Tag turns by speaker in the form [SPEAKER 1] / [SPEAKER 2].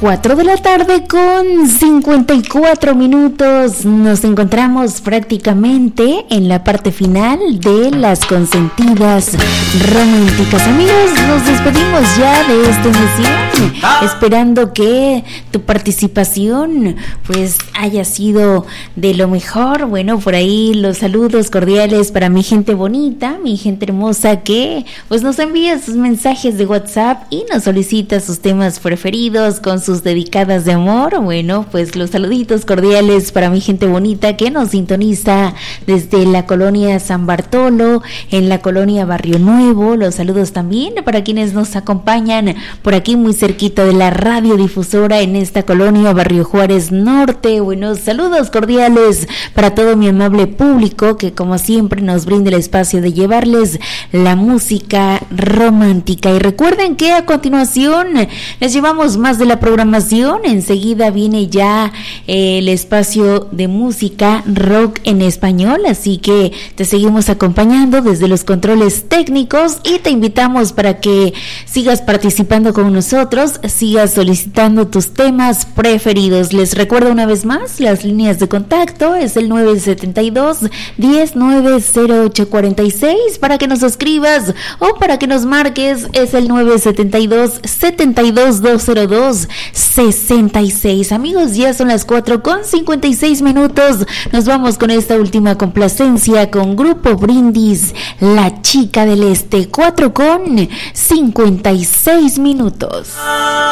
[SPEAKER 1] 4 de la tarde con 54 minutos. Nos encontramos prácticamente en la parte final de las consentidas románticas. Amigos, nos despedimos ya de esta emisión, esperando que tu participación pues haya sido de lo mejor. Bueno, por ahí los saludos cordiales para mi gente bonita, mi gente hermosa que pues nos envía sus mensajes de WhatsApp y nos solicita sus temas preferidos con sus dedicadas de amor. Bueno, pues los saluditos cordiales para mi gente bonita que nos sintoniza desde la colonia San Bartolo, en la colonia Barrio Nuevo. Los saludos también para quienes nos acompañan por aquí muy cerquita de la radiodifusora en esta colonia Barrio Juárez Norte. Buenos saludos cordiales para todo mi amable público que como siempre nos brinda el espacio de llevarles la música romántica. Y recuerden que a continuación les llevamos más de la programación. Enseguida viene ya el espacio de música rock en español, así que te seguimos acompañando desde los controles técnicos y te invitamos para que sigas participando con nosotros, sigas solicitando tus temas preferidos. Les recuerdo una vez más, las líneas de contacto es el 972-10-90846 para que nos escribas o para que nos marques, es el 972-72202-66. Amigos, ya son las 4:56 minutos. Nos vamos con esta última complacencia con Grupo Brindis, La Chica del Este, 4:56 minutos.